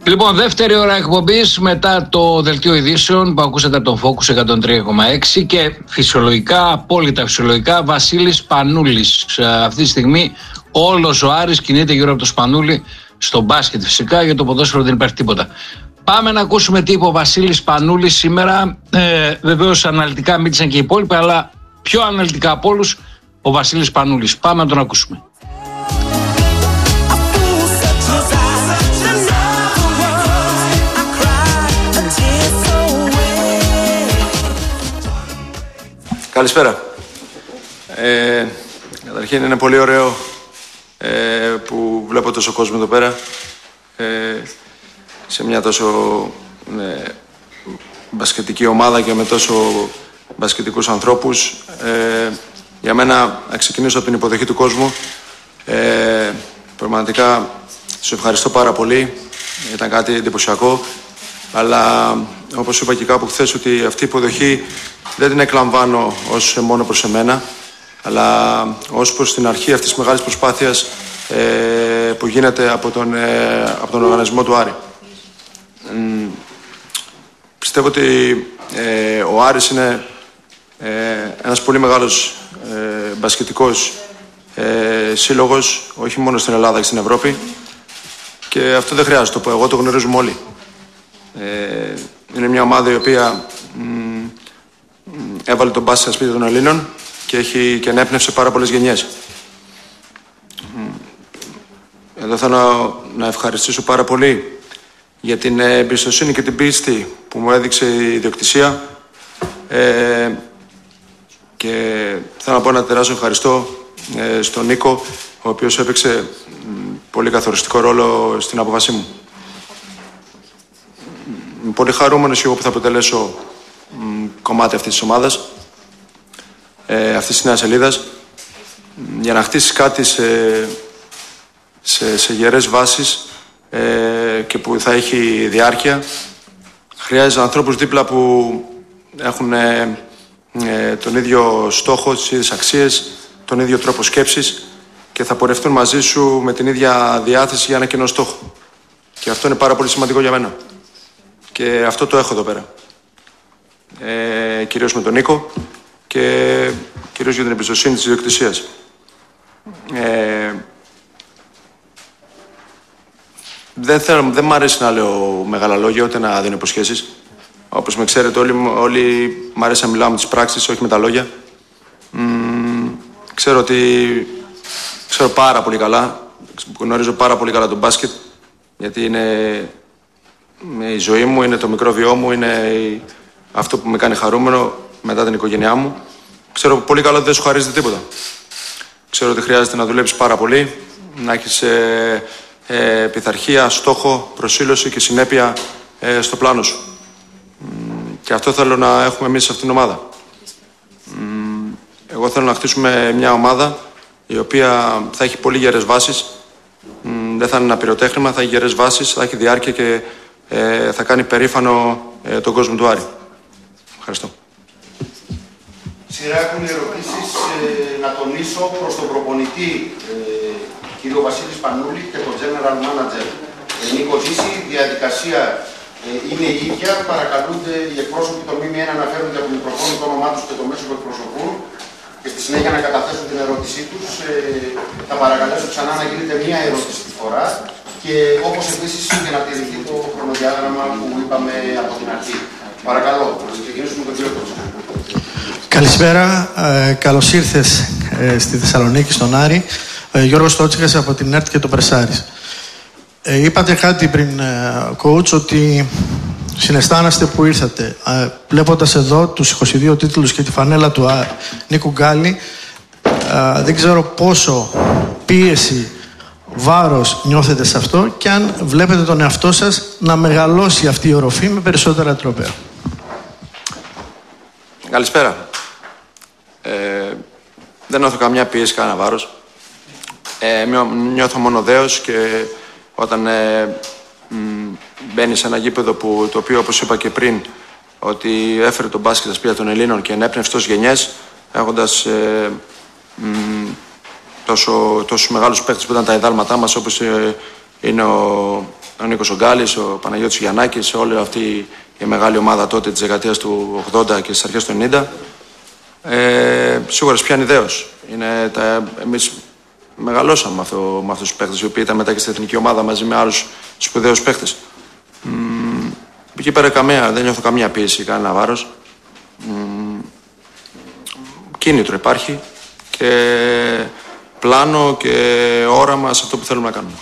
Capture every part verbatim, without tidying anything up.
Λοιπόν, δεύτερη ώρα εκπομπής μετά το δελτίο ειδήσεων που ακούσατε από τον Focus εκατόν τρία κόμμα έξι και φυσιολογικά, απόλυτα φυσιολογικά, Βασίλης Πανούλης. Αυτή τη στιγμή όλος ο Άρης κινείται γύρω από το Σπανούλη, στο μπάσκετ φυσικά, για το ποδόσφαιρο δεν υπάρχει τίποτα. Πάμε να ακούσουμε τι είπε ο Βασίλης Πανούλης σήμερα. Ε, βεβαίως αναλυτικά μίλησαν και οι υπόλοιποι, αλλά πιο αναλυτικά από όλους ο Βασίλης Πανούλης. Πάμε να τον ακούσουμε. Καλησπέρα. Ε, καταρχήν είναι πολύ ωραίο ε, που βλέπω τόσο κόσμο εδώ πέρα ε, σε μια τόσο ε, μπασκετική ομάδα και με τόσο μπασκετικούς ανθρώπους. Ε, για μένα, να ξεκινήσω από την υποδοχή του κόσμου. Ε, πραγματικά σας ευχαριστώ πάρα πολύ. Ήταν κάτι εντυπωσιακό. Αλλά όπως είπα και κάπου χθες, ότι αυτή η υποδοχή δεν την εκλαμβάνω ως μόνο προς εμένα, αλλά ως προς την αρχή αυτής της μεγάλης προσπάθειας ε, που γίνεται από τον, ε, από τον οργανισμό του Άρη. Mm, πιστεύω ότι ε, ο Άρης είναι ε, ένας πολύ μεγάλος ε, μπασκετικός ε, σύλλογος, όχι μόνο στην Ελλάδα και στην Ευρώπη, και αυτό δεν χρειάζεται το πω, εγώ το γνωρίζουμε όλοι. Ε, είναι μια ομάδα η οποία μ, έβαλε τον μπάσκετ στα σπίτια των Ελλήνων και έχει και ενέπνευσε πάρα πολλές γενιές. Εδώ θέλω να ευχαριστήσω πάρα πολύ για την εμπιστοσύνη και την πίστη που μου έδειξε η ιδιοκτησία ε, και θέλω να πω ένα τεράστιο ευχαριστώ ε, στον Νίκο, ο οποίος έπαιξε πολύ καθοριστικό ρόλο στην απόφασή μου. Είμαι πολύ χαρούμενος εγώ που θα αποτελέσω μ, κομμάτι αυτής της ομάδας, ε, αυτής της νέας σελίδας. Για να χτίσεις κάτι σε, σε, σε γερές βάσεις ε, και που θα έχει διάρκεια, χρειάζεται ανθρώπους δίπλα που έχουν ε, ε, τον ίδιο στόχο, τις ίδιες αξίες, τον ίδιο τρόπο σκέψης και θα πορευτούν μαζί σου με την ίδια διάθεση για ένα κοινό στόχο. Και αυτό είναι πάρα πολύ σημαντικό για μένα. Και αυτό το έχω εδώ πέρα. Ε, κυρίως με τον Νίκο και κυρίως για την εμπιστοσύνη της ιδιοκτησίας. Ε, δεν, θέλω, δεν μ' αρέσει να λέω μεγάλα λόγια, ούτε να δίνω υποσχέσεις. Όπως με ξέρετε όλοι, όλοι μ' αρέσει να μιλάω με τις πράξεις, όχι με τα λόγια. Μ, ξέρω ότι ξέρω πάρα πολύ καλά, γνωρίζω πάρα πολύ καλά τον μπάσκετ, γιατί είναι η ζωή μου, είναι το μικρό βιό μου, είναι αυτό που με κάνει χαρούμενο μετά την οικογένειά μου. Ξέρω πολύ καλά ότι δεν σου χαρίζεται τίποτα. Ξέρω ότι χρειάζεται να δουλέψεις πάρα πολύ, να έχεις ε, ε, πειθαρχία, στόχο, προσήλωση και συνέπεια ε, στο πλάνο σου. Και αυτό θέλω να έχουμε εμείς σε αυτήν την ομάδα. Εγώ θέλω να χτίσουμε μια ομάδα η οποία θα έχει πολύ γερές βάσεις. Δεν θα είναι ένα πυροτέχνημα, θα έχει γερές βάσεις, θα έχει διάρκεια και ε, θα κάνει περήφανο ε, τον κόσμο του Άρη. Ευχαριστώ. Σειρά έχουν ερωτήσεις ε, να τονίσω προς τον προπονητή ε, κύριο Βασίλη Πανούλη και τον General Manager ε, Νίκο Ζήση. Η διαδικασία ε, είναι η ίδια. Παρακαλούνται οι εκπρόσωποι των ΜΜΕ να αναφέρονται από το μικροφόνο το όνομά τους και το μέσο που εκπροσωπούν και στη συνέχεια να καταθέσουν την ερώτησή τους. Ε, θα παρακαλέσω ξανά να γίνεται μία ερώτηση τη φορά και όπως επίσης και να τηρηθεί το χρονοδιάγραμμα που είπαμε από την αρχή. Παρακαλώ, να ξεκινήσουμε με τον κύριο Τότσο. Καλησπέρα, ε, καλώς ήρθες ε, στη Θεσσαλονίκη, στον Άρη. Ε, Γιώργος Τότσικας από την ΕΡΤ και το Πρεσάρις. Ε, είπατε κάτι πριν, ε, coach, ότι συναισθάνεστε που ήρθατε. Ε, βλέποντας εδώ τους είκοσι δύο τίτλους και τη φανέλα του ε, Νίκου Γκάλη, ε, δεν ξέρω πόσο πίεση, βάρος νιώθετε σε αυτό και αν βλέπετε τον εαυτό σας να μεγαλώσει αυτή η οροφή με περισσότερα τρόπαια. Καλησπέρα. Ε, δεν νιώθω καμιά πίεση, κανένα βάρος. Ε, νιώθω μόνο δέος και όταν ε, μπαίνει σε ένα γήπεδο που, το οποίο, όπως είπα και πριν, ότι έφερε τον μπάσκετ στα σπίτια των Ελλήνων και ενέπνευσε τόσες γενιές, έχοντας ε, τόσο, τόσους μεγάλους παίκτες που ήταν τα ιδάλματά μας, όπως ε, είναι ο, ο Νίκος Ογκάλης, ο Παναγιώτης Γιαννάκης, όλη αυτή η μεγάλη ομάδα τότε της δεκαετίας του ογδόντα και στις αρχές του ενενήντα. Ε, σίγουρα πιάνει δέος. Είναι τα, εμείς μεγαλώσαμε με, αυτό, με αυτούς τους παίχτες, οι οποίοι ήταν μετά και στην εθνική ομάδα μαζί με άλλους σπουδαίους παίχτες. Μ, εκεί πέρα καμία, δεν νιώθω καμία πίεση, κανένα βάρος. Μ, κίνητρο υπάρχει και πλάνο και όραμα σε αυτό που θέλουμε να κάνουμε.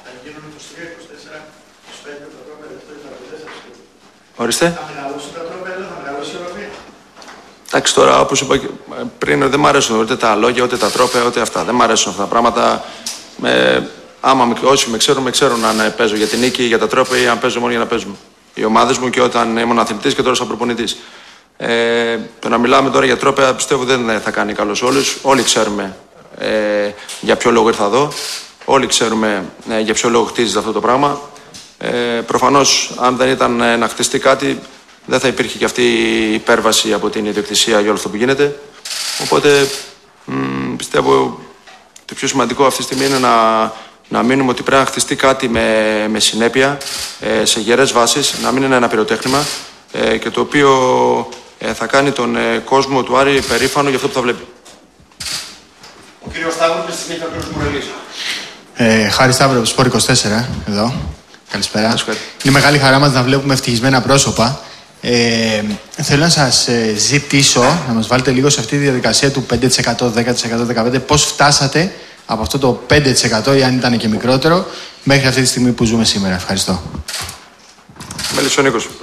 Ορίστε. Θα μεγαλώσει τα τρόπια, θα μεγαλώσει η οροφή. Εντάξει, τώρα όπως είπα πριν, δεν μ' αρέσουν ούτε τα λόγια, ούτε τα τρόπια, ούτε αυτά. Δεν μ' αρέσουν αυτά τα πράγματα. Ε, άμα με, όσοι με ξέρουν, με ξέρουν αν παίζω για την νίκη, για τα τρόπια ή αν παίζω μόνο για να παίζουμε. Οι ομάδες μου και όταν ήμουν αθλητής και τώρα σαν προπονητής. Ε, το να μιλάμε τώρα για τρόπια πιστεύω δεν θα κάνει καλό σε όλους. Όλοι ξέρουμε ε, για ποιο λόγο ήρθα εδώ. Όλοι ξέρουμε ε, για ποιο λόγο χτίζεται αυτό το πράγμα. Ε, προφανώς, αν δεν ήταν ε, να χτιστεί κάτι, δεν θα υπήρχε και αυτή η υπέρβαση από την ιδιοκτησία για όλο αυτό που γίνεται. Οπότε μ, πιστεύω το πιο σημαντικό αυτή τη στιγμή είναι να, να μείνουμε ότι πρέπει να χτιστεί κάτι με, με συνέπεια, ε, σε γερές βάσεις, να μην είναι ένα πυροτέχνημα ε, και το οποίο ε, θα κάνει τον ε, κόσμο του Άρη περήφανο για αυτό που θα βλέπει. Ο κύριος Σταύρος και στη συνέχεια ο κύριος Μουρελής. Ε, Χάρη Σταύρο, Σπορ είκοσι τέσσερα, εδώ. Καλησπέρα. Είναι μεγάλη χαρά μας να βλέπουμε ευτυχισμένα πρόσωπα. Ε, θέλω να σας ε, ζητήσω να μας βάλετε λίγο σε αυτή τη διαδικασία του πέντε τοις εκατό, δέκα τοις εκατό, δεκαπέντε τοις εκατό. Πώς φτάσατε από αυτό το πέντε τοις εκατό ή αν ήταν και μικρότερο μέχρι αυτή τη στιγμή που ζούμε σήμερα. Ευχαριστώ. Μέλης ο Νίκος.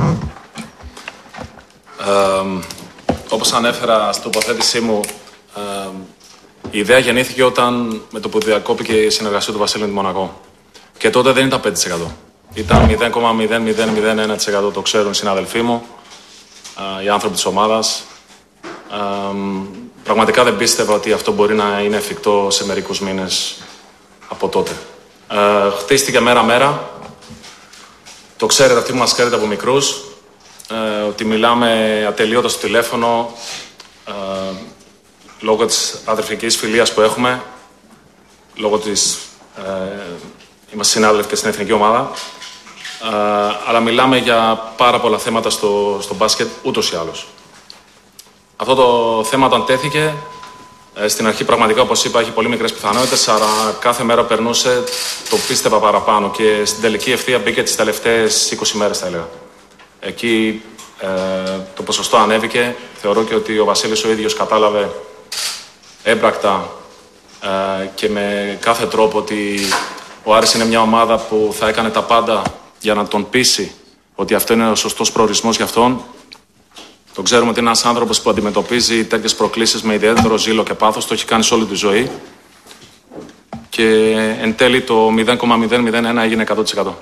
Ε, όπως ανέφερα στην τοποθέτησή μου, ε, η ιδέα γεννήθηκε όταν με το που διακόπηκε η συνεργασία του Βασίλη με τη Μονακό. Και τότε δεν ήταν πέντε τοις εκατό. Ήταν μηδέν κόμμα μηδέν μηδέν μηδέν ένα τοις εκατό, το ξέρουν οι συναδελφοί μου, οι άνθρωποι της ομάδας. Πραγματικά δεν πίστευα ότι αυτό μπορεί να είναι εφικτό σε μερικούς μήνες από τότε. Χτίστηκε μέρα-μέρα. Το ξέρετε, αυτοί που μας ξέρετε από μικρούς, ότι μιλάμε ατελείωτα στο τηλέφωνο, λόγω της αδερφικής φιλίας που έχουμε, λόγω της... Είμαστε συνάδελφοι και στην εθνική ομάδα, uh, αλλά μιλάμε για πάρα πολλά θέματα στο, στο μπάσκετ ούτως ή άλλως. Αυτό το θέμα όταν τέθηκε, ε, στην αρχή πραγματικά, όπως είπα, έχει πολύ μικρές πιθανότητες, αλλά κάθε μέρα περνούσε, το πίστευα παραπάνω και στην τελική ευθεία μπήκε τις τελευταίες είκοσι μέρες, θα έλεγα. Εκεί ε, το ποσοστό ανέβηκε. Θεωρώ και ότι ο Βασίλης ο ίδιος κατάλαβε έμπρακτα ε, και με κάθε τρόπο ότι ο Άρης είναι μια ομάδα που θα έκανε τα πάντα για να τον πείσει ότι αυτό είναι ο σωστός προορισμός για αυτόν. Το ξέρουμε ότι είναι ένας άνθρωπος που αντιμετωπίζει τέτοιες προκλήσεις με ιδιαίτερο ζήλο και πάθος. Το έχει κάνει σε όλη τη ζωή. Και εν τέλει το μηδέν κόμμα μηδέν μηδέν ένα έγινε εκατό τοις εκατό.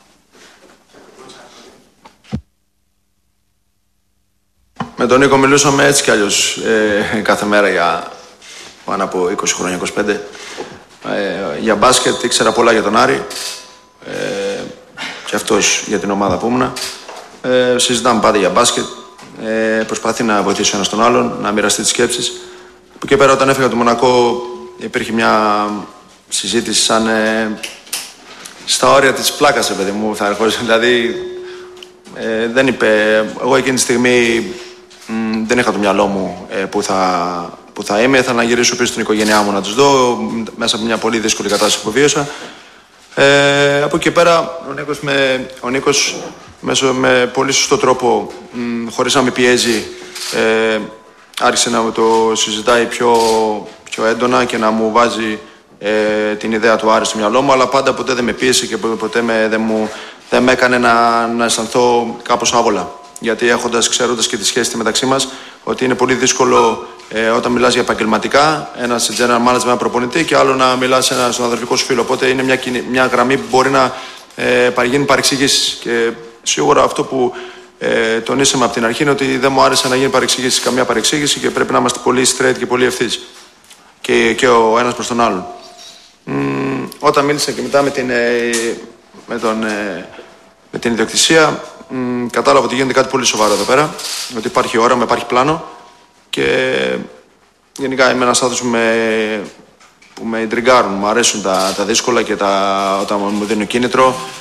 Με τον Νίκο μιλούσαμε έτσι κι αλλιώς ε, κάθε μέρα για πάνω από είκοσι χρόνια, είκοσι πέντε. Ε, για μπάσκετ ήξερα πολλά για τον Άρη ε, και αυτός για την ομάδα που ήμουνα. Ε, συζητάμε πάντα για μπάσκετ. Ε, προσπαθεί να βοηθήσει ο ένας τον άλλον, να μοιραστεί τις σκέψεις. Από εκεί πέρα, όταν έφυγα από το Μονακό, υπήρχε μια συζήτηση σαν ε, στα όρια της πλάκας, παιδί μου, θα ερχόσαι. Δηλαδή, ε, δεν είπε. Εγώ εκείνη τη στιγμή μ, δεν είχα το μυαλό μου ε, που θα. που θα είμαι, ήθελα να γυρίσω πίσω στην οικογένειά μου να τους δω, μέσα από μια πολύ δύσκολη κατάσταση που βίωσα. Ε, από εκεί πέρα, ο Νίκος, με, ο Νίκος μέσω, με πολύ σωστό τρόπο, μ, χωρίς να με πιέζει, ε, άρχισε να το συζητάει πιο, πιο έντονα και να μου βάζει ε, την ιδέα του Άρη στο μυαλό μου, αλλά πάντα ποτέ δεν με πίεσε και ποτέ με, δεν, μου, δεν με έκανε να, να αισθανθώ κάπως άβολα. Γιατί έχοντας, ξέροντας και τη σχέση μεταξύ μας, ότι είναι πολύ δύσκολο ε, όταν μιλάς για επαγγελματικά, ένα general manager με ένα προπονητή και άλλο να μιλάς σε ένα, στον αδερφικό σου φίλο. Οπότε είναι μια, μια γραμμή που μπορεί να ε, γίνει παρεξηγήσεις. Και σίγουρα αυτό που ε, τονίσαμε από την αρχή είναι ότι δεν μου άρεσε να γίνει παρεξηγήσεις, καμία παρεξήγηση και πρέπει να είμαστε πολύ straight και πολύ ευθύς. Και, και ο ένας προς τον άλλον. Μ, όταν μίλησα και μετά με την, ε, με τον, ε, με την ιδιοκτησία, Μ, κατάλαβα ότι γίνεται κάτι πολύ σοβαρό εδώ πέρα, ότι υπάρχει όραμα, υπάρχει πλάνο και γενικά είμαι ένας άνθρωπος που με, που με ιντριγκάρουν, μου αρέσουν τα, τα δύσκολα και τα, όταν μου δίνουν κίνητρο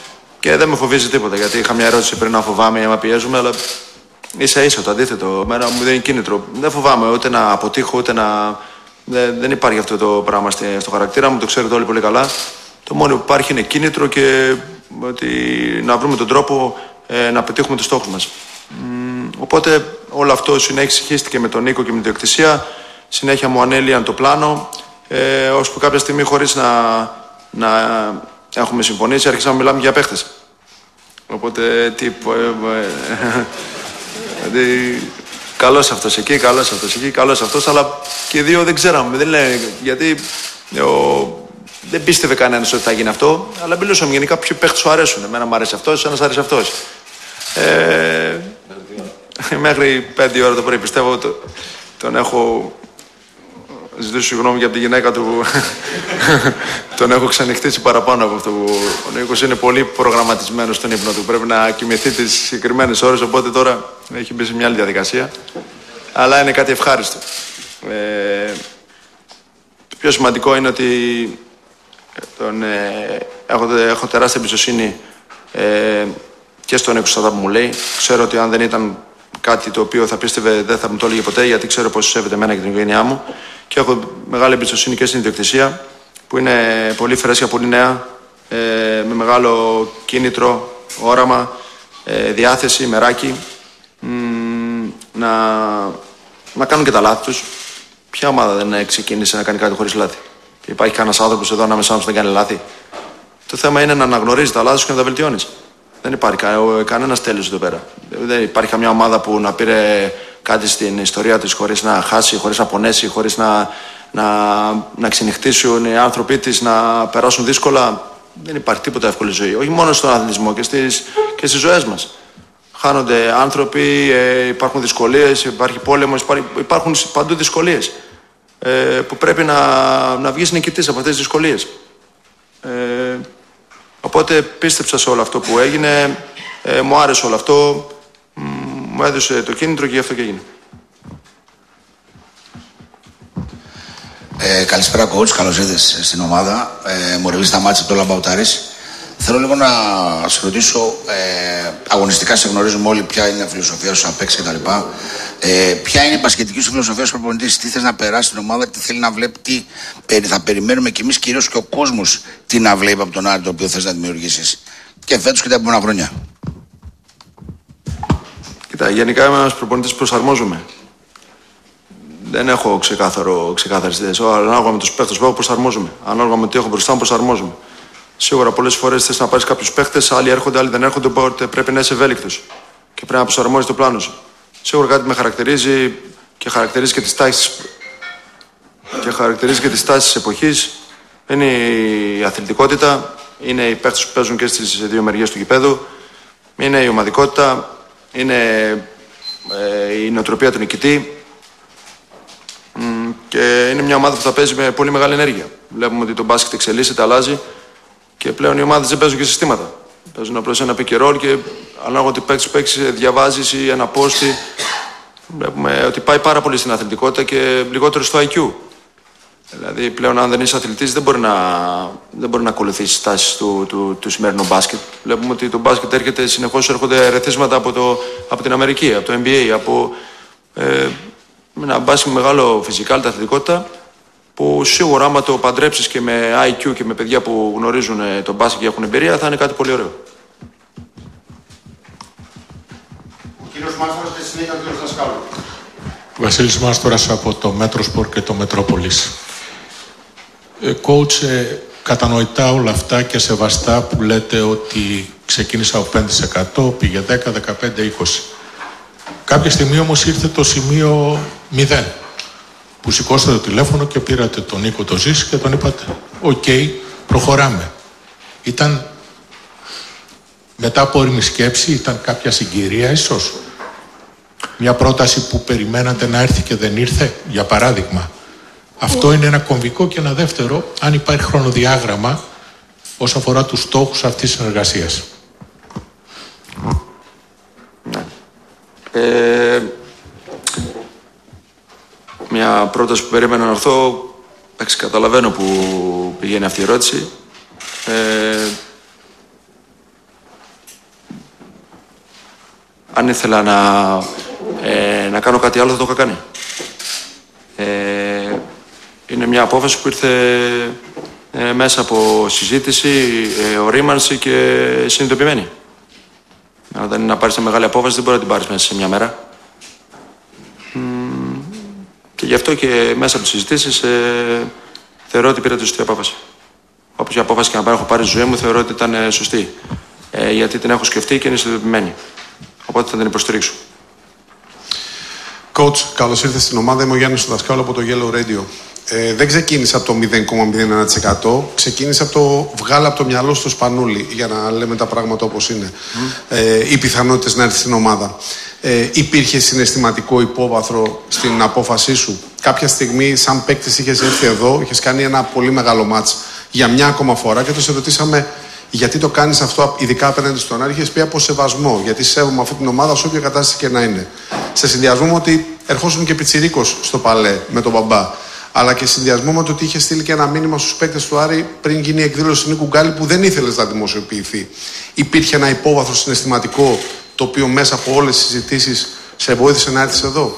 Και δεν με φοβίζει τίποτα, γιατί είχα μια ερώτηση πριν να φοβάμαι ή να πιέζουμε, αλλά ίσα ίσα το αντίθετο. Μένα μου δίνει κίνητρο. Δεν φοβάμαι ούτε να αποτύχω, ούτε να. Δεν, δεν υπάρχει αυτό το πράγμα στο χαρακτήρα μου, το ξέρετε όλοι πολύ καλά. Το μόνο που υπάρχει είναι κίνητρο και ότι να βρούμε τον τρόπο ε, να πετύχουμε τους στόχους μας. Μ, οπότε όλο αυτό συνεχίστηκε με τον Νίκο και με την διοκτησία. Συνέχεια μου ανέλυαν το πλάνο, ε, ώσπου κάποια στιγμή χωρίς να, να έχουμε συμφωνήσει άρχισαμε να μιλάμε για παίχτες. Οπότε τι... Δηλαδή, καλός αυτός εκεί, καλός αυτός εκεί, καλός αυτός, αλλά και οι δύο δεν ξέραμε, δεν λένε, γιατί ο, δεν πίστευε κανένας ότι θα γίνει αυτό, αλλά μιλούσαμε γενικά ποιοι παίχτες σου αρέσουν. Εμένα μου αρέσει αυτός, ένας αρέσει αυτός. Ε, μέχρι πέντε ώρα το πρωί πιστεύω το, τον έχω ζητήσω συγγνώμη για από τη γυναίκα του τον έχω ξανοιχτήσει παραπάνω από αυτό που ο Νίκος είναι πολύ προγραμματισμένος στον ύπνο του, πρέπει να κοιμηθεί τις συγκεκριμένες ώρες, οπότε τώρα έχει μπει σε μια άλλη διαδικασία, αλλά είναι κάτι ευχάριστο. Ε, το πιο σημαντικό είναι ότι τον, ε, έχω, έχω τεράστια εμπιστοσύνη ε, και στον Νίκο στα που μου λέει. Ξέρω ότι αν δεν ήταν κάτι το οποίο θα πίστευε δεν θα μου το έλεγε ποτέ, γιατί ξέρω πως σέβεται εμένα και την οικογένειά μου, και έχω μεγάλη εμπιστοσύνη και στην ιδιοκτησία που είναι πολύ φρέσκια, πολύ νέα, ε, με μεγάλο κίνητρο, όραμα, ε, διάθεση, μεράκι, μ, να, να κάνουν και τα λάθη τους. Ποια ομάδα δεν ξεκίνησε να κάνει κάτι χωρίς λάθη? Υπάρχει κανένας άνθρωπος εδώ ανάμεσά μας που δεν κάνει λάθη? Το θέμα είναι να αναγνωρίζει τα λάθη σου και να τα βελτιώνεις. Δεν υπάρχει κα, κανένας τέλειος εδώ πέρα. Δεν υπάρχει καμιά ομάδα που να πήρε κάτι στην ιστορία της χωρίς να χάσει, χωρίς να πονέσει, χωρίς να, να, να ξενυχτήσουν οι άνθρωποι της, να περάσουν δύσκολα. Δεν υπάρχει τίποτα εύκολη ζωή. Όχι μόνο στον αθλητισμό και στις, και στις ζωές μας. Χάνονται άνθρωποι, ε, υπάρχουν δυσκολίες, υπάρχει πόλεμος, υπάρχουν παντού δυσκολίες. Ε, που πρέπει να, να βγεις νικητής από αυτές τις δυσκολίες. Ε, οπότε πίστεψα σε όλο αυτό που έγινε, ε, μου άρεσε όλο αυτό, μ, μου έδωσε το κίνητρο και γι' αυτό και έγινε. Ε, καλησπέρα coach, καλώς ήρθες στην ομάδα. Ε, Μορεβής Σταμάτης από το Λαμπαουτάρης. Θέλω λίγο να σε ρωτήσω, ε, αγωνιστικά σε γνωρίζουμε όλοι ποια είναι η φιλοσοφία σου, απ' έξι κτλ. Ε, ποια είναι η μπασκετική σου φιλοσοφία σου προπονητής, τι θες να περάσει στην ομάδα, τι θέλει να βλέπει, τι θα περιμένουμε κι εμείς, κυρίως και ο κόσμος, τι να βλέπει από τον Άρη το οποίο θες να δημιουργήσεις και φέτος και τα επόμενα χρόνια? Κοίτα, γενικά είμαι ένας προπονητής που προσαρμόζομαι. Δεν έχω ξεκάθαρο, ξεκάθαρες ιδέες. Ανάλογα με τους παίχτες που έχω, προσαρμόζομαι. Ανάλογα με τι έχω μπροστά μου, προσαρμόζομαι. Σίγουρα πολλές φορές θες να πάρεις κάποιους παίχτες, άλλοι έρχονται, άλλοι δεν έρχονται, οπότε πρέπει να είσαι ευέλικτος και πρέπει να προσαρμόζεις το πλάνο σου. Σίγουρα κάτι με χαρακτηρίζει και χαρακτηρίζει και τις τάσεις και χαρακτηρίζει και τις τάσεις της εποχής. Είναι η αθλητικότητα, είναι οι παίχτες που παίζουν και στις δύο μεριές του γηπέδου, είναι η ομαδικότητα, είναι ε, η νοοτροπία του νικητή. Και είναι μια ομάδα που θα παίζει με πολύ μεγάλη ενέργεια. Βλέπουμε ότι το μπάσκετ εξελίσσεται, αλλάζει και πλέον οι ομάδες δεν παίζουν και συστήματα. Παίζουν απλώς ένα pick and roll και ανάλογα ότι παίξεις, παίξεις, διαβάζεις ή ένα πόστι. Βλέπουμε ότι πάει πάρα πολύ στην αθλητικότητα και λιγότερο στο άι κιου. Δηλαδή πλέον αν δεν είσαι αθλητής δεν μπορεί να, δεν μπορεί να ακολουθήσεις τις τάσεις του, του, του σημερινού μπάσκετ. Βλέπουμε ότι το μπάσκετ έρχεται συνεχώς, έρχονται ερεθίσματα από, το, από την Αμερική, από το N B A, από ε, ένα μπάσκετ με μεγάλο φυσικά, αθλητικότητα, που σίγουρα άμα το παντρέψεις και με άι κιου και με παιδιά που γνωρίζουν το μπάσκετ και έχουν εμπειρία θα είναι κάτι πολύ ωραίο. Ο κύριος Μάστορας και συνέχεια ο κύριος Δασκάλου. Βασίλης Μάστορας από το Μέτροσπορ και το Μετρόπολης. Ε, coach, ε, κατανοητά όλα αυτά και σεβαστά που λέτε ότι ξεκίνησα από πέντε τοις εκατό, πήγε δέκα, δεκαπέντε, είκοσι. Κάποια στιγμή όμως ήρθε το σημείο μηδέν, που σηκώσατε το τηλέφωνο και πήρατε τον Νίκο το Ζήση και τον είπατε «Οκ, okay, προχωράμε». Ήταν μετά από όριμη σκέψη, ήταν κάποια συγκυρία ίσως? Μια πρόταση που περιμένατε να έρθει και δεν ήρθε, για παράδειγμα? Αυτό είναι ένα κομβικό. Και ένα δεύτερο, αν υπάρχει χρονοδιάγραμμα όσον αφορά τους στόχους αυτής της συνεργασίας. Ε, μια πρόταση που περίμενα να έρθω, εντάξει, καταλαβαίνω που πηγαίνει αυτή η ερώτηση. Ε, αν ήθελα να, ε, να κάνω κάτι άλλο θα το είχα κάνει. Ε, είναι μια απόφαση που ήρθε ε, μέσα από συζήτηση, ε, ορίμανση και συνειδητοποιημένη. Όταν είναι να πάρεις μια μεγάλη απόφαση δεν μπορεί να την πάρεις μέσα σε μια μέρα. Και γι' αυτό και μέσα από τις συζητήσεις ε, θεωρώ ότι πήρα τη σωστή απόφαση. Όποια απόφαση και να πάρω, έχω πάρει στη ζωή μου, θεωρώ ότι ήταν ε, σωστή. Ε, γιατί την έχω σκεφτεί και είναι συνειδητοποιημένη. Οπότε θα την υποστηρίξω. Coach, καλώς ήρθες στην ομάδα. Είμαι ο Γιάννης Δασκάλου από το Yellow Radio. Ε, δεν ξεκίνησα από το μηδέν κόμμα μηδέν ένα τοις εκατό. Ξεκίνησα από το βγάλα από το μυαλό στο Σπανούλι, για να λέμε τα πράγματα όπως είναι. Mm. Ε, οι πιθανότητες να έρθει στην ομάδα. Ε, υπήρχε συναισθηματικό υπόβαθρο στην απόφασή σου? Κάποια στιγμή, σαν παίκτης, είχες έρθει εδώ, είχες κάνει ένα πολύ μεγάλο μάτς για μια ακόμα φορά και το σε ρωτήσαμε γιατί το κάνεις αυτό, ειδικά απέναντι στον Άρη. Είχες πει από σεβασμό, γιατί σέβομαι αυτή την ομάδα σε όποια κατάσταση και να είναι. Σε συνδυασμό με ότι ερχόσουν και πιτσιρίκος στο Παλέ με τον μπαμπά. Αλλά και συνδυασμό με το ότι είχε στείλει και ένα μήνυμα στους παίκτες του Άρη πριν γίνει η εκδήλωση του Νίκου Γκάλη που δεν ήθελες να δημοσιοποιηθεί. Υπήρχε ένα υπόβαθρο συναισθηματικό το οποίο μέσα από όλες τις συζητήσεις σε βοήθησε να έρθεις εδώ?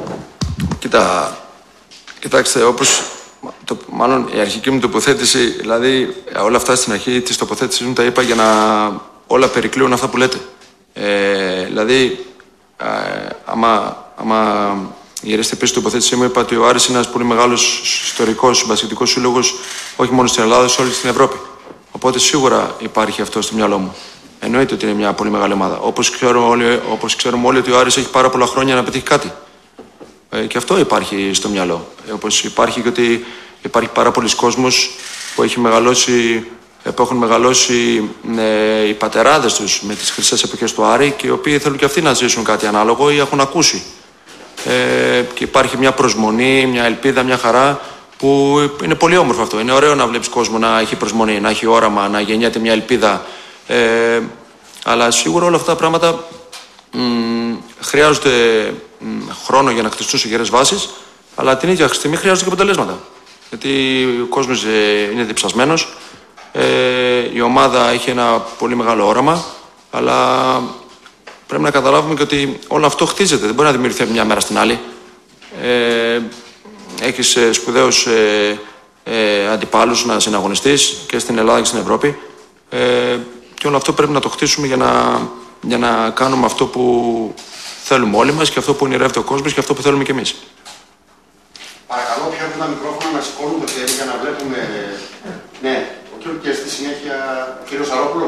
Κοίτα, κοιτάξτε, όπως το, μάλλον η αρχική μου τοποθέτηση, δηλαδή όλα αυτά στην αρχή της τοποθέτησης μου τα είπα για να όλα περικλείουν αυτά που λέτε. Ε, δηλαδή, ε, άμα, άμα γυρίσετε πίσω στην τοποθέτησή μου, είπα ότι ο Άρης είναι ένας πολύ μεγάλος ιστορικός μπασκετικός σύλλογος, όχι μόνο στην Ελλάδα, σε όλη την Ευρώπη. Οπότε σίγουρα υπάρχει αυτό στο μυαλό μου. Εννοείται ότι είναι μια πολύ μεγάλη ομάδα. Όπως ξέρουμε όλοι, όπως ξέρουμε όλοι ότι ο Άρης έχει πάρα πολλά χρόνια να πετύχει κάτι. Ε, και αυτό υπάρχει στο μυαλό. Ε, όπως υπάρχει και ότι υπάρχει πάρα πολλοί κόσμος που, έχει μεγαλώσει, που έχουν μεγαλώσει ε, οι πατεράδες τους με τις χρυσές εποχές του Άρη και οι οποίοι θέλουν και αυτοί να ζήσουν κάτι ανάλογο ή έχουν ακούσει. Ε, και υπάρχει μια προσμονή, μια ελπίδα, μια χαρά που είναι πολύ όμορφο αυτό. Είναι ωραίο να βλέπεις κόσμο να έχει προσμονή, να έχει όραμα, να γεννιέται μια ελπίδα. Ε, αλλά σίγουρα όλα αυτά τα πράγματα μ, χρειάζονται μ, χρόνο για να χτιστούν σε γερές βάσεις, αλλά την ίδια στιγμή χρειάζονται και αποτελέσματα. Γιατί ο κόσμος ε, είναι διψασμένος, ε, η ομάδα έχει ένα πολύ μεγάλο όραμα, αλλά πρέπει να καταλάβουμε και ότι όλο αυτό χτίζεται, δεν μπορεί να δημιουργηθεί μια μέρα στην άλλη. Ε, έχεις ε, σπουδαίους ε, ε, αντιπάλους να συναγωνιστείς και στην Ελλάδα και στην Ευρώπη. Ε, και όλο αυτό πρέπει να το χτίσουμε για να, για να κάνουμε αυτό που θέλουμε όλοι μας και αυτό που ονειρεύεται ο κόσμος και αυτό που θέλουμε κι εμείς. Παρακαλώ, ποιο από τα μικρόφωνα να σηκώνουν το χέρι για να βλέπουμε. Ναι, ο κύριος και στη συνέχεια ο κύριος Αρόπουλος.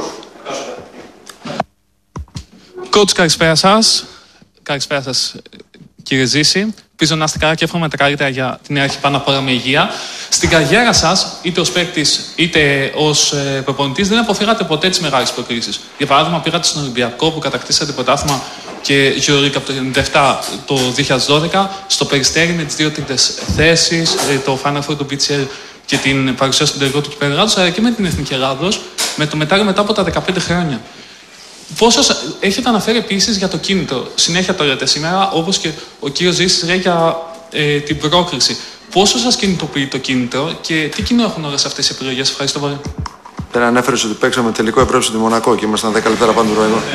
Coach, καλησπέρα σας. Καλησπέρα σας, κύριε Ζήση. Ελπίζω να είστε καλά και εύχομαι τα καλύτερα για την αρχή πάνω απ' όλα με υγεία. Στην καριέρα σας, είτε ως παίκτης είτε ως ε, προπονητής, δεν αποφύγατε ποτέ τις μεγάλες προκρίσεις. Για παράδειγμα, πήγατε στον Ολυμπιακό που κατακτήσατε πρωτάθλημα και Euroleague από το ενενήντα επτά το δύο χιλιάδες δώδεκα, στο Περιστέρι με τις δύο τρίτες θέσεις, ε, το Final Four του μπι τζι ελ και την παρουσία στον τελικό του κυπέλλου Ελλάδος, αλλά και με την Εθνική Ελλάδος, με το μετάλλιο μετά από τα δεκαπέντε χρόνια. Πόσο έχετε αναφέρει επίσης για το κίνητρο, συνέχεια το λέτε σήμερα, όπως και ο κύριος Ζήσης λέει για ε, την πρόκριση. Πόσο σας κινητοποιεί το κίνητρο και τι κοινό έχουν όλες αυτές οι επιλογές? Ευχαριστώ πολύ. Δεν ανέφερες ότι παίξαμε τελικό Ευρώπη στη Μονακό και ήμασταν δέκα λεπτά πάνω του εγώ.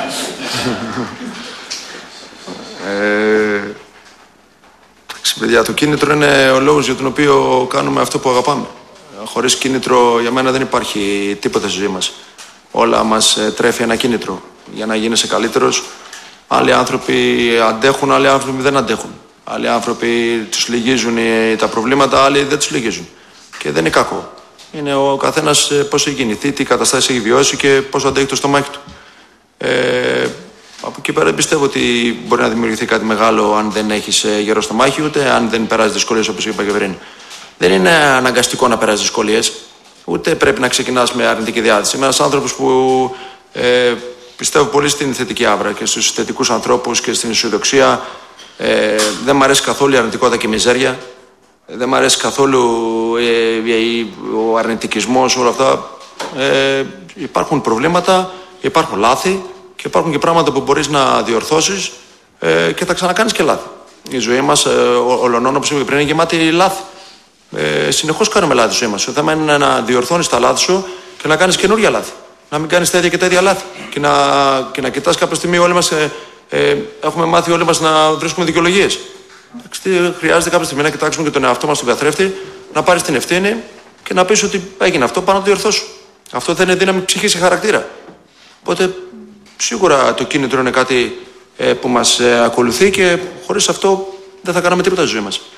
ε, παιδιά, το κίνητρο είναι ο λόγος για τον οποίο κάνουμε αυτό που αγαπάμε. Χωρίς κίνητρο για μένα δεν υπάρχει τίποτα στη ζωή μας. Όλα μας τρέφει ένα κίνητρο για να γίνεσαι καλύτερος. Άλλοι άνθρωποι αντέχουν, άλλοι άνθρωποι δεν αντέχουν. Άλλοι άνθρωποι τους λυγίζουν τα προβλήματα, άλλοι δεν τους λυγίζουν. Και δεν είναι κακό. Είναι ο καθένας πώς έχει γεννηθεί, τι καταστάσεις έχει βιώσει και πώς αντέχει το στομάχι του. Ε, από εκεί πέρα πιστεύω ότι μπορεί να δημιουργηθεί κάτι μεγάλο αν δεν έχεις γερό στομάχι, ούτε αν δεν περάσει δυσκολίες όπως είπα και πριν. Δεν είναι αναγκαστικό να περάσει δυσκολίες. Ούτε πρέπει να ξεκινάς με αρνητική διάθεση. Είμαι ένας άνθρωπος που ε, πιστεύω πολύ στην θετική άβρα και στους θετικούς ανθρώπους και στην αισιοδοξία. Ε, δεν μου αρέσει καθόλου η αρνητικότητα και η μιζέρια. Δεν μου αρέσει καθόλου ε, ε, ο αρνητικισμός, όλα αυτά. Ε, υπάρχουν προβλήματα, υπάρχουν λάθη και υπάρχουν και πράγματα που μπορείς να διορθώσεις ε, και θα ξανακάνεις και λάθη. Η ζωή μας, ε, ολονών, όπως είπα πριν, είναι γεμάτη λάθη. Ε, συνεχώς κάνουμε λάθη στη ζωή μας. Το θέμα είναι να διορθώνεις τα λάθη σου και να κάνεις καινούργια λάθη. Να μην κάνεις τέτοια και τέτοια λάθη. Και να, και να κοιτάς κάποια στιγμή όλοι μας ε, Ε, έχουμε μάθει όλοι μας να βρίσκουμε δικαιολογίες. Χρειάζεται κάποια στιγμή να κοιτάξουμε και τον εαυτό μας τον καθρέφτη, να πάρεις την ευθύνη και να πεις ότι έγινε αυτό, πάνω να το διορθώσω. Αυτό δεν είναι δύναμη ψυχής ή χαρακτήρα. Οπότε σίγουρα το κίνητρο είναι κάτι ε, που μας ε, ακολουθεί και χωρίς αυτό δεν θα κάναμε τίποτα στη ζωή μας.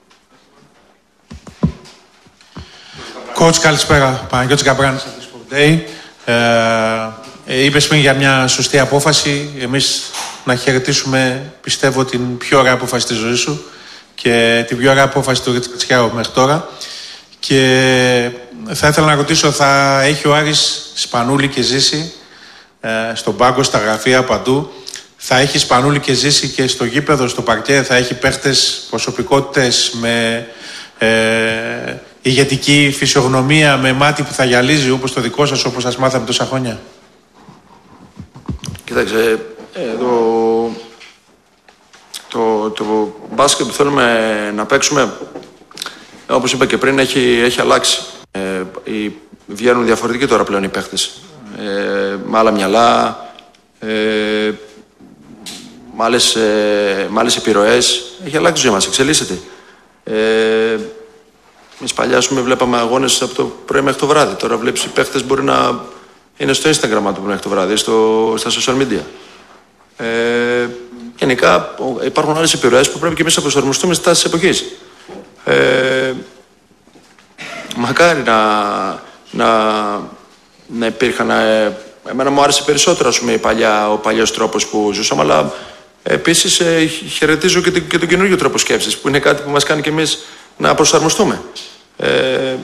Coach, καλησπέρα. Παναγιώτης Γκαμπράνης από τη Sport Day. Ε, είπες πριν για μια σωστή απόφαση. Εμείς να χαιρετήσουμε, πιστεύω, την πιο ωραία απόφαση της ζωής σου και την πιο ωραία απόφαση του Ρίτσαρτ Σκιάου μέχρι τώρα. Και θα ήθελα να ρωτήσω, θα έχει ο Άρης Σπανούλη και Ζήση ε, στον πάγκο, στα γραφεία, παντού. Θα έχει Σπανούλη και Ζήση και στο γήπεδο, στο παρκέ. Θα έχει παίχτες, προσωπικότητες με ε, ηγετική φυσιογνωμία, με μάτι που θα γυαλίζει όπως το δικό σας, όπως σας μάθαμε τόσα χρόνια. Κοιτάξτε, εδώ το, το μπάσκετ που θέλουμε να παίξουμε, όπως είπα και πριν, έχει, έχει αλλάξει. Ε, οι, βγαίνουν διαφορετικοί τώρα πλέον οι παίχτες. Ε, με άλλα μυαλά, ε, με άλλες, ε, με άλλες επιρροές. Έχει αλλάξει η ζωή μας, εξελίσσεται. Ε, εμείς παλιά, ας πούμε, βλέπαμε αγώνες από το πρωί μέχρι το βράδυ. Τώρα βλέπεις οι παίχτες μπορεί να είναι στο Instagram του μέχρι το βράδυ, στο, στα social media. Ε, γενικά υπάρχουν άλλες επιρροές που πρέπει και εμείς να προσαρμοστούμε στις τάσεις της εποχής. Ε, μακάρι να, να, να υπήρχαν. Ε, εμένα μου άρεσε περισσότερο, ας πούμε, η παλιά, ο παλιός τρόπος που ζούσαμε, αλλά επίσης ε, χαιρετίζω και, και τον καινούργιο τρόπο σκέψης, που είναι κάτι που μας κάνει και εμείς να προσαρμοστούμε. Ε,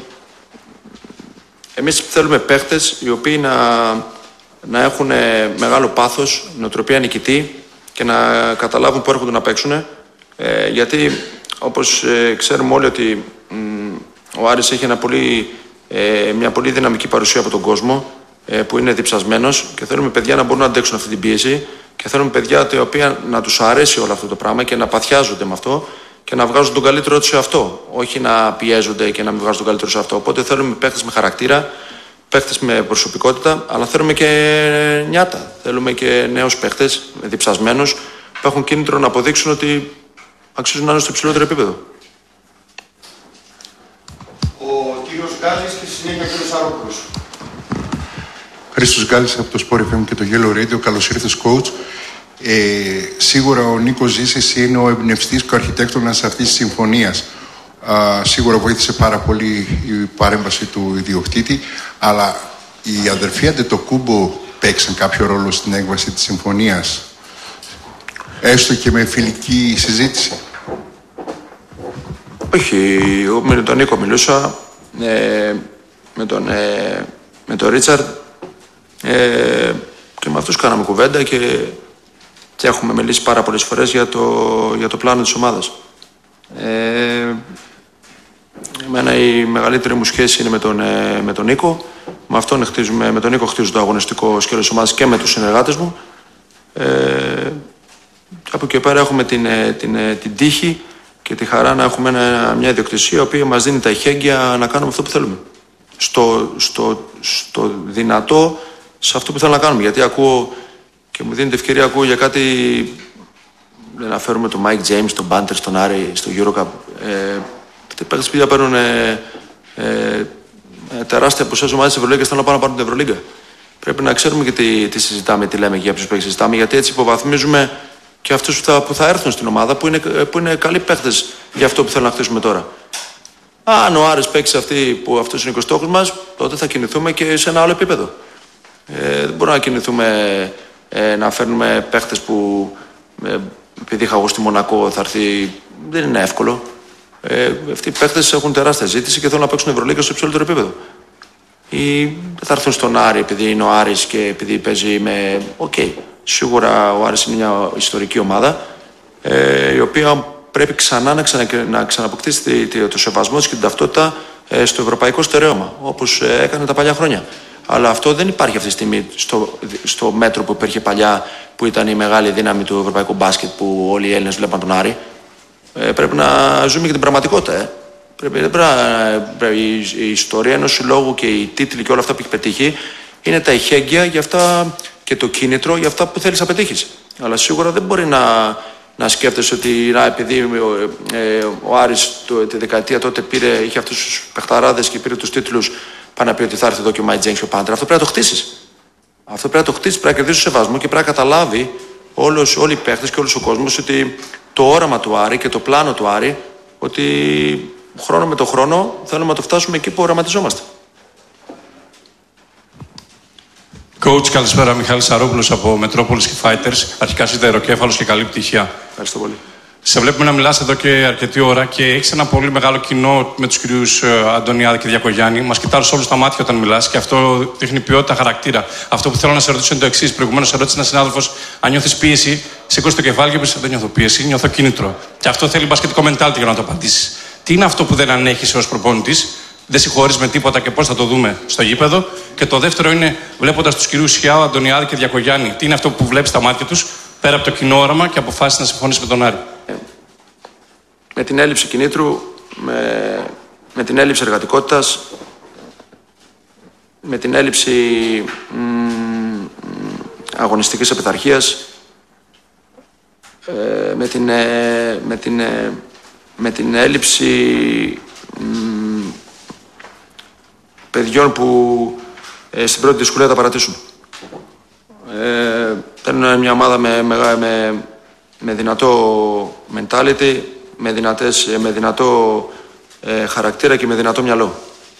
εμείς θέλουμε παίχτες οι οποίοι να, να έχουν μεγάλο πάθος, νοοτροπία νικητή και να καταλάβουν πού έρχονται να παίξουν. Ε, γιατί όπως ε, ξέρουμε όλοι ότι μ, ο Άρης έχει ένα πολύ, ε, μια πολύ δυναμική παρουσία από τον κόσμο, ε, που είναι διψασμένος, και θέλουμε παιδιά να μπορούν να αντέξουν αυτή την πίεση και θέλουμε παιδιά τα οποία να τους αρέσει όλο αυτό το πράγμα και να παθιάζονται με αυτό και να βγάζουν τον καλύτερο τους σε αυτό. Όχι να πιέζονται και να μην βγάζουν τον καλύτερο σε αυτό. Οπότε θέλουμε παίχτες με χαρακτήρα, παίχτες με προσωπικότητα, αλλά θέλουμε και νιάτα. Θέλουμε και νέους παίχτες, διψασμένους, που έχουν κίνητρο να αποδείξουν ότι αξίζουν να είναι στο υψηλότερο επίπεδο. Ο κύριος Γκάλης και στη συνέχεια ο κύριος Άροπουλος. Χρήστος Γκάλης από το Sport εφ εμ και το Yellow Radio. Καλώς ήρθες, coach. Ε, σίγουρα ο Νίκος Ζήσης είναι ο εμπνευστής και ο αρχιτέκτονας αυτής της συμφωνίας. Α, σίγουρα βοήθησε πάρα πολύ η παρέμβαση του ιδιοκτήτη, αλλά οι αδερφοί Αντετοκούμπο παίξαν κάποιο ρόλο στην έκβαση της συμφωνίας, έστω και με φιλική συζήτηση? Όχι, εγώ με τον Νίκο μιλούσα, ε, με τον, ε, με τον Ρίτσαρντ, ε, και με αυτούς κάναμε κουβέντα και, και έχουμε μιλήσει πάρα πολλές φορές για το, για το πλάνο της ομάδας. Ε, εμένα η μεγαλύτερη μου σχέση είναι με τον, ε, με τον Νίκο. Με, αυτόν χτίζουμε, με τον Νίκο χτίζω το αγωνιστικό σκέλος της ομάδας και με τους συνεργάτες μου. Ε, και από εκεί πέρα έχουμε την, την, την, την τύχη και τη χαρά να έχουμε ένα, μια ιδιοκτησία η οποία μας δίνει τα εχέγγυα να κάνουμε αυτό που θέλουμε. Στο, στο, στο δυνατό, σε αυτό που θέλω να κάνουμε. Γιατί ακούω και μου δίνει την ευκαιρία, ακούω για κάτι. Δεν αναφέρουμε τον Mike James, τον Banter, τον Άρη, στο Eurocup. Ε, οι παίκτες που παίρνουν ε, ε, τεράστια ποσές ομάδες της Ευρωλίγκας, θέλουν να πάνε να πάρουν την Ευρωλίγκα. Πρέπει να ξέρουμε και τι, τι συζητάμε, τι λέμε και για ποιους παίκτες συζητάμε, γιατί έτσι υποβαθμίζουμε και αυτούς που θα, που θα έρθουν στην ομάδα, που είναι, που είναι καλοί παίκτες για αυτό που θέλουμε να χτίσουμε τώρα. Αν ο Άρης παίξει αυτή που αυτός είναι ο στόχος μας, τότε θα κινηθούμε και σε ένα άλλο επίπεδο. Ε, δεν μπορούμε να κινηθούμε ε, να φέρνουμε παίχτες που ε, επειδή είχα εγώ στη Μονακό θα έρθει. Δεν είναι εύκολο. Ε, αυτοί οι παίχτες έχουν τεράστια ζήτηση και θέλουν να παίξουν Ευρωλίγκα στο υψηλότερο επίπεδο. Ή δεν θα έρθουν στον Άρη επειδή είναι ο Άρης και επειδή παίζει με. Οκ. Okay. Σίγουρα ο Άρης είναι μια ιστορική ομάδα, ε, η οποία πρέπει ξανά να, ξανα, να ξαναποκτήσει το σεβασμό της και την ταυτότητα ε, στο ευρωπαϊκό στερέωμα, όπως ε, έκανε τα παλιά χρόνια. Αλλά αυτό δεν υπάρχει αυτή τη στιγμή στο, στο μέτρο που υπήρχε παλιά, που ήταν η μεγάλη δύναμη του ευρωπαϊκού μπάσκετ, που όλοι οι Έλληνες βλέπαν τον Άρη. Ε, πρέπει να ζούμε και την πραγματικότητα. Ε. Πρέπει, πρέπει να, πρέπει, η, η ιστορία ενός συλλόγου και οι τίτλοι και όλα αυτά που έχει πετύχει είναι τα εχέγγυα για αυτά και το κίνητρο για αυτά που θέλεις να πετύχεις. Αλλά σίγουρα δεν μπορεί να, να σκέφτεσαι ότι να, επειδή ε, ο Άρης το, τη δεκαετία τότε πήρε, είχε αυτούς τους παιχταράδες και πήρε τους τίτλους, πάει να πει ότι θα έρθει εδώ και ο Μάιτ Τζέιμς και ο Πάντερ. Αυτό πρέπει να το χτίσεις. Αυτό πρέπει να το χτίσεις, πρέπει να κερδίσεις το σεβασμό και πρέπει να καταλάβει όλος, όλοι οι παίχτες και όλος ο κόσμος ότι το όραμα του Άρη και το πλάνο του Άρη, ότι χρόνο με το χρόνο θέλουμε να το φτάσουμε εκεί που οραματιζόμαστε. Coach, καλησπέρα. Μιχάλης Σαρόπουλος από Μετρόπολης και Fighters. Αρχικά σιδεροκέφαλος και καλή πτυχία. Ευχαριστώ πολύ. Σε βλέπουμε να μιλάς εδώ και αρκετή ώρα και έχεις ένα πολύ μεγάλο κοινό με τους κυρίους Αντωνιάδη και Διακογιάννη. Μας κοιτάς όλους στα μάτια όταν μιλάς και αυτό δείχνει ποιότητα χαρακτήρα. Αυτό που θέλω να σε ρωτήσω είναι το εξής. Προηγουμένως ρώτησε ένα συνάδελφος αν νιώθεις πίεση, σήκωσε το κεφάλι και είπες δεν νιώθω πίεση, νιώθω κίνητρο. Και αυτό θέλει μπασκετικό mentality για να το απαντήσεις. Τι είναι αυτό που δεν ανέχεις ως προπονητής, δεν συγχωρείς με τίποτα και πώς θα το δούμε στο γήπεδο. Και το δεύτερο είναι, βλέποντας τους κυρίους Σιάου, Αντωνιάδη και Διακογιάννη, τι είναι αυτό που βλέπεις στα μάτια τους, πέρα από το κοινό όραμα και αποφάσεις να συμφωνήσεις με τον Άρη. Ε, με την έλλειψη κινήτρου, με, με την έλλειψη εργατικότητας, με την έλλειψη μ, αγωνιστικής επιθαρχίας, ε, με, την, ε, με, την, ε, με την έλλειψη μ, παιδιών που ε, στην πρώτη δυσκολία τα παρατήσουν. Ε, Θέλουν μια ομάδα με, με, με, με δυνατό mentality, με, δυνατές, με δυνατό ε, χαρακτήρα και με δυνατό μυαλό.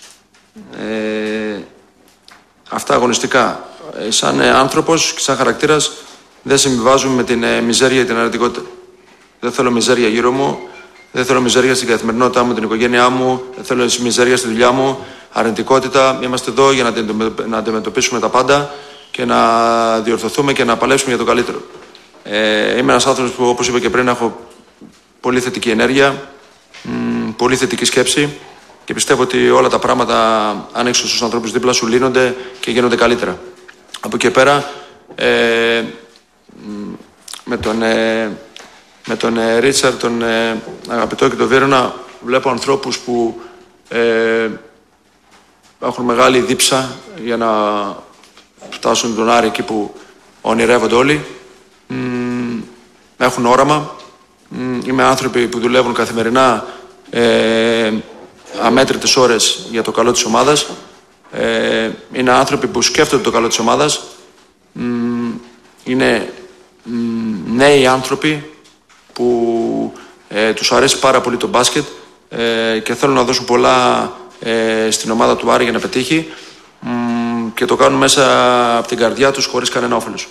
Ε, αυτά αγωνιστικά. Ε, σαν ε, άνθρωπος και σαν χαρακτήρας δεν συμβιβάζουν με την ε, μιζέρια και την αρνητικότητα. Δεν θέλω μιζέρια γύρω μου, δεν θέλω μιζέρια στην καθημερινότητά μου, την οικογένειά μου, δεν θέλω μιζέρια στη δουλειά μου, αρνητικότητα. Είμαστε εδώ για να αντιμετωπίσουμε τα πάντα και να διορθωθούμε και να παλέψουμε για το καλύτερο. Ε, είμαι ένας άνθρωπος που, όπως είπα και πριν, έχω πολύ θετική ενέργεια, μ, πολύ θετική σκέψη και πιστεύω ότι όλα τα πράγματα, αν έχεις στους ανθρώπους δίπλα σου, λύνονται και γίνονται καλύτερα. Από εκεί πέρα, ε, με τον, ε, με τον ε, Ρίτσαρντ, τον ε, αγαπητό και τον Βίρονα, βλέπω ανθρώπους που ε, έχουν μεγάλη δίψα για να φτάσουν τον Άρη εκεί που ονειρεύονται όλοι. Μ, έχουν όραμα. Μ, είμαι άνθρωποι που δουλεύουν καθημερινά ε, αμέτρητες ώρες για το καλό της ομάδας. Ε, είναι άνθρωποι που σκέφτονται το καλό της ομάδας. Μ, είναι μ, νέοι άνθρωποι που ε, τους αρέσει πάρα πολύ το μπάσκετ ε, και θέλουν να δώσουν πολλά ε, στην ομάδα του Άρη για να πετύχει. Και το κάνουν μέσα από την καρδιά τους χωρίς κανένα όφελος.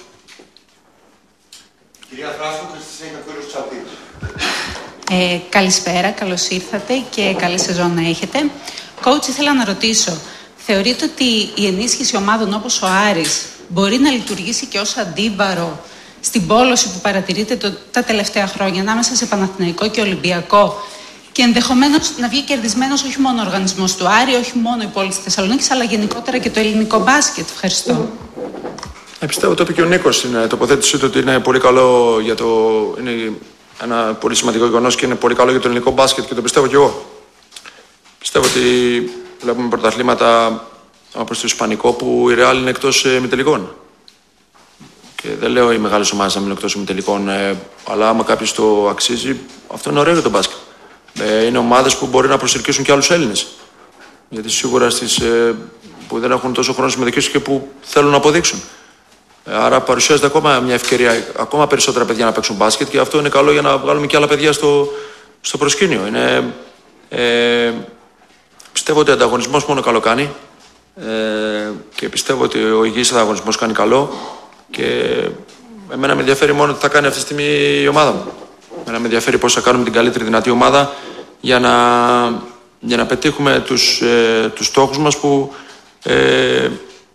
Κυρία Θράσου, Χριστίνα Κακούριος Τσαπτήρης. Ε, καλησπέρα, καλώς ήρθατε και καλή σεζόν να έχετε. Coach, ήθελα να ρωτήσω, θεωρείτε ότι η ενίσχυση ομάδων όπως ο Άρης μπορεί να λειτουργήσει και ως αντίβαρο στην πόλωση που παρατηρείτε το, τα τελευταία χρόνια ανάμεσα σε Παναθηναϊκό και Ολυμπιακό και ενδεχομένως να βγει κερδισμένος όχι μόνο ο οργανισμός του Άρη, όχι μόνο η πόλη της Θεσσαλονίκης, αλλά γενικότερα και το ελληνικό μπάσκετ? Ευχαριστώ. Ε, πιστεύω το είπε και ο Νίκος στην τοποθέτησή του ότι είναι πολύ καλό για το. Είναι ένα πολύ σημαντικό γεγονός και είναι πολύ καλό για το ελληνικό μπάσκετ και το πιστεύω κι εγώ. Πιστεύω ότι βλέπουμε πρωταθλήματα όπως το Ισπανικό που η Ρεάλ είναι εκτός ε, μητελικών. Και δεν λέω οι μεγάλες ομάδες να μείνουν εκτός μητελικών, ε, αλλά άμα κάποιος το αξίζει, αυτό είναι ωραίο για το μπάσκετ. Ε, είναι ομάδες που μπορεί να προσελκύσουν και άλλους Έλληνες. Γιατί σίγουρα στις, ε, που δεν έχουν τόσο χρόνο συμμετοχής και που θέλουν να αποδείξουν. Ε, άρα παρουσιάζεται ακόμα μια ευκαιρία, ακόμα περισσότερα παιδιά να παίξουν μπάσκετ και αυτό είναι καλό για να βγάλουμε και άλλα παιδιά στο, στο προσκήνιο. Είναι, ε, πιστεύω ότι ο ανταγωνισμός μόνο καλό κάνει ε, και πιστεύω ότι ο υγιής ανταγωνισμός κάνει καλό και εμένα με ενδιαφέρει μόνο τι θα κάνει αυτή τη στιγμή η ομάδα μου. Εμένα με ενδιαφέρει πώς θα κάνουμε την καλύτερη δυνατή ομάδα για να, για να πετύχουμε τους, ε, τους στόχους μας που ε,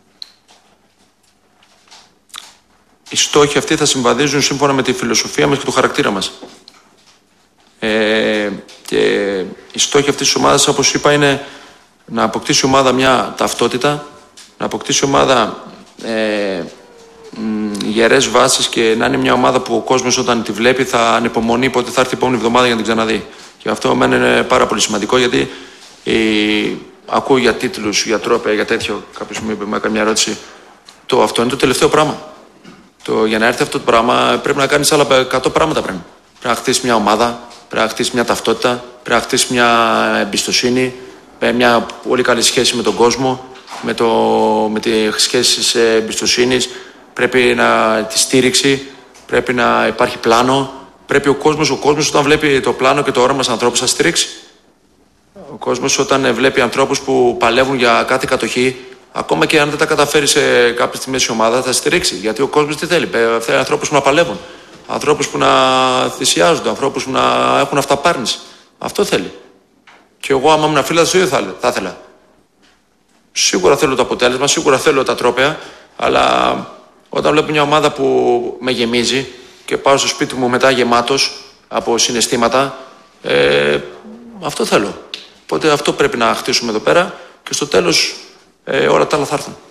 οι στόχοι αυτοί θα συμβαδίζουν σύμφωνα με τη φιλοσοφία μας και το χαρακτήρα μας. Ε, και οι στόχοι αυτής της ομάδας, όπως είπα, είναι να αποκτήσει η ομάδα μια ταυτότητα, να αποκτήσει η ομάδα ε, γερές βάσεις και να είναι μια ομάδα που ο κόσμος όταν τη βλέπει θα ανυπομονεί πότε θα έρθει η επόμενη εβδομάδα για να την ξαναδεί. Και αυτό εμένα είναι πάρα πολύ σημαντικό γιατί ε, ακούω για τίτλους, για τρόπια, για τέτοιο. Κάποιος μου είπε, μου έκανε μια ερώτηση. Το, αυτό είναι το τελευταίο πράγμα. Το, για να έρθει αυτό το πράγμα πρέπει να κάνεις άλλα εκατό πράγματα πριν. Πρέπει να χτίσεις μια ομάδα, πρέπει να χτίσεις μια ταυτότητα, πρέπει να χτίσεις μια εμπιστοσύνη, μια πολύ καλή σχέση με τον κόσμο, με, το, με τη σχέση της εμπιστοσύνης, πρέπει να τη στήριξη, πρέπει να υπάρχει πλάνο. Πρέπει ο κόσμος, ο κόσμος όταν βλέπει το πλάνο και το όραμα στους ανθρώπους θα στηρίξει. Ο κόσμος όταν βλέπει ανθρώπους που παλεύουν για κάθε κατοχή, ακόμα και αν δεν τα καταφέρει σε κάποια στιγμή η ομάδα, θα στηρίξει. Γιατί ο κόσμος τι θέλει, θέλει ανθρώπους που να παλεύουν, ανθρώπους που να θυσιάζονται, ανθρώπους που να έχουν αυταπάρνηση. Αυτό θέλει. Και εγώ, άμα ήμουν φίλος, το ίδιο θα, θα ήθελα. Σίγουρα θέλω το αποτέλεσμα, σίγουρα θέλω τα τρόπαια, αλλά όταν βλέπω μια ομάδα που με γεμίζει και πάω στο σπίτι μου μετά γεμάτος από συναισθήματα, ε, αυτό θέλω. Οπότε αυτό πρέπει να χτίσουμε εδώ πέρα και στο τέλος ε, όλα τα άλλα θα έρθουν.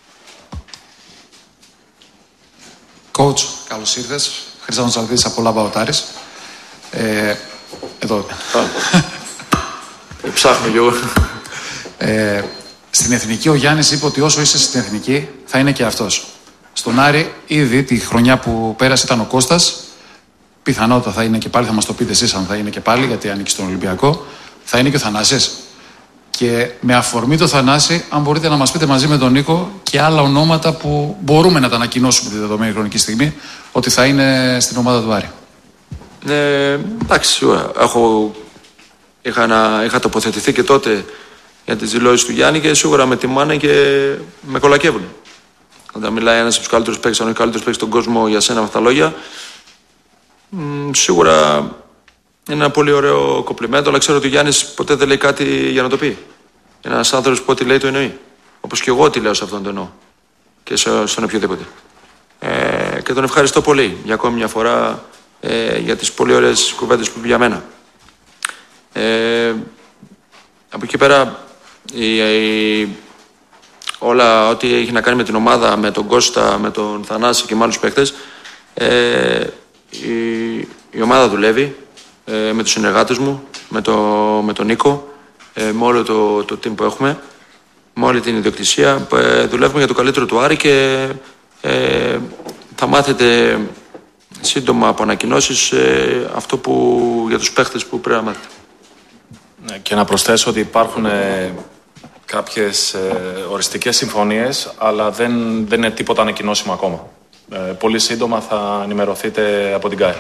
Coach, καλώς ήρθες. Χρήστος Αλδίδης από Λάμπα Οτάρης. Ε, εδώ. Ψάχνω κι εγώ. Ε, στην Εθνική ο Γιάννης είπε ότι όσο είσαι στην Εθνική θα είναι και αυτός. Στον Άρη ήδη τη χρονιά που πέρασε ήταν ο Κώστας. Πιθανότατα θα είναι και πάλι, θα μας το πείτε εσείς αν θα είναι και πάλι, γιατί ανήκει στον Ολυμπιακό. Θα είναι και ο Θανάσης. Και με αφορμή το Θανάση, αν μπορείτε να μας πείτε μαζί με τον Νίκο και άλλα ονόματα που μπορούμε να τα ανακοινώσουμε τη δεδομένη χρονική στιγμή ότι θα είναι στην ομάδα του Άρη. Ε, εντάξει, σίγουρα. Έχω, είχα, να, είχα τοποθετηθεί και τότε για τις δηλώσεις του Γιάννη και σίγουρα με τιμάνε και με κολακεύουν. Όταν μιλάει ένας από τους καλύτερους παίκτες, αν όχι καλύτερος παίκτης στον κόσμο για σένα με αυτά τα λόγια, μ, σίγουρα είναι ένα πολύ ωραίο κομπλιμέντο, αλλά ξέρω ότι ο Γιάννης ποτέ δεν λέει κάτι για να το πει. Είναι ένας άνθρωπος που ό,τι λέει το εννοεί. Όπως και εγώ ό,τι λέω σε αυτόν τον εννοώ. Και στον οποιοδήποτε. Ε, και τον ευχαριστώ πολύ για ακόμη μια φορά ε, για τις πολύ ωραίες κουβέντες που είπε για μένα. Ε, από εκεί πέρα, η, η, όλα ό,τι έχει να κάνει με την ομάδα, με τον Κώστα, με τον Θανάση και με άλλους παίκτες, ε, η, η ομάδα δουλεύει ε, με τους συνεργάτες μου, με, το, με τον Νίκο, ε, με όλο το, το team που έχουμε, με όλη την ιδιοκτησία. Ε, δουλεύουμε για το καλύτερο του Άρη και ε, θα μάθετε σύντομα από ανακοινώσεις ε, αυτό που, για τους παίκτες που πρέπει να μάθετε. Ναι, και να προσθέσω ότι υπάρχουν ε, κάποιες ε, οριστικές συμφωνίες, αλλά δεν, δεν είναι τίποτα ανακοινώσιμο ακόμα. Ε, πολύ σύντομα θα ενημερωθείτε από την ΚΑΕ.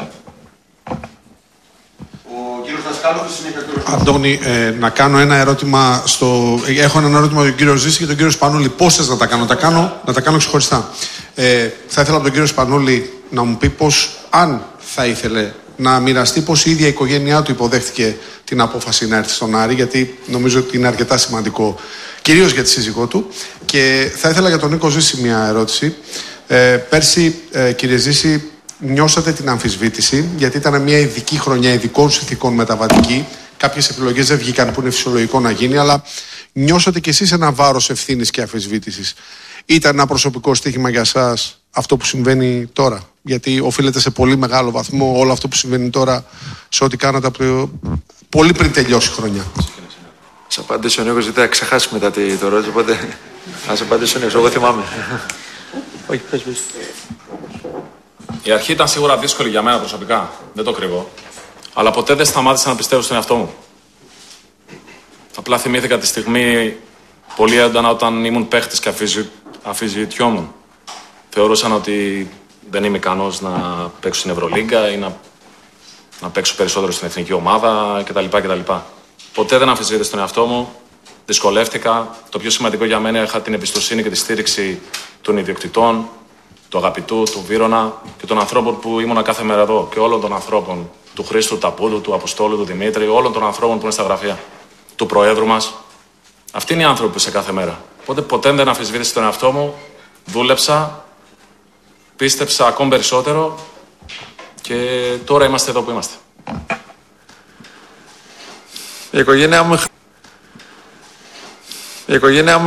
Ο κύριος Δασκάλου, συνέχεια κύριος Αντώνη, ε, να κάνω ένα ερώτημα στο... Έχω ένα ερώτημα για τον κύριο Ζήση και τον κύριο Σπανούλη. Πόσες να τα κάνω, τα κάνω να τα κάνω ξεχωριστά. Ε, θα ήθελα από τον κύριο Σπανούλη να μου πει πώς, αν θα ήθελε να μοιραστεί πώς η ίδια η οικογένειά του υποδέχτηκε την απόφαση να έρθει στον Άρη, γιατί νομίζω ότι είναι αρκετά σημαντικό, κυρίως για τη σύζυγό του. Και θα ήθελα για τον Νίκο Ζήση μια ερώτηση. Ε, πέρσι, ε, κύριε Ζήση, νιώσατε την αμφισβήτηση, γιατί ήταν μια ειδική χρονιά ειδικών συνθηκών μεταβατική. Κάποιες επιλογές δεν βγήκαν που είναι φυσιολογικό να γίνει, αλλά νιώσατε κι εσείς ένα βάρος ευθύνης και αμφισβήτησης. Ήταν ένα προσωπικό στοίχημα για εσάς αυτό που συμβαίνει τώρα? Γιατί οφείλεται σε πολύ μεγάλο βαθμό όλο αυτό που συμβαίνει τώρα σε ό,τι κάνατε από πολύ πριν τελειώσει η χρονιά. Ας απαντήσω ο Νίκος, γιατί θα ξεχάσει μετά το ερώτημα, οπότε ας απαντήσω ο Νίκος, εγώ θυμάμαι. Όχι, πες, πες. Η αρχή ήταν σίγουρα δύσκολη για μένα προσωπικά, δεν το κρύβω. Αλλά ποτέ δεν σταμάτησα να πιστεύω στον εαυτό μου. Απλά θυμήθηκα τη στιγμή πολύ έντονα όταν ήμουν παίχτης και αφιζητιόμουν. Θεωρούσαν ότι δεν είμαι ικανός να παίξω στην Ευρωλίγκα ή να, να παίξω περισσότερο στην εθνική ομάδα κτλ. κτλ. Ποτέ δεν αμφισβήτησα στον εαυτό μου. Δυσκολεύτηκα. Το πιο σημαντικό για μένα, είχα την εμπιστοσύνη και τη στήριξη των ιδιοκτητών, του αγαπητού, του Βύρωνα και των ανθρώπων που ήμουνα κάθε μέρα εδώ. Και όλων των ανθρώπων, του Χρήστου, του Ταπούδου, του Αποστόλου, του Δημήτρη, όλων των ανθρώπων που είναι στα γραφεία, του Προέδρου μας. Αυτοί είναι οι άνθρωποι που σε κάθε μέρα. Οπότε ποτέ δεν αμφισβήτησα τον εαυτό μου. Δούλεψα, πίστεψα ακόμη περισσότερο και τώρα είμαστε εδώ που είμαστε. Η οικογένειά μου, η οικογένειά μου